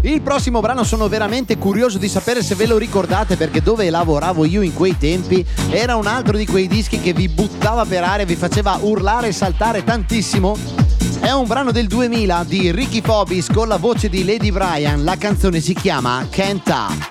Il prossimo brano sono veramente curioso di sapere se ve lo ricordate, perché dove lavoravo io in quei tempi era un altro di quei dischi che vi buttava per aria, vi faceva urlare e saltare tantissimo. È un brano del 2000 di Ricky Bobby con la voce di Lady Bryan, la canzone si chiama Can't Stop.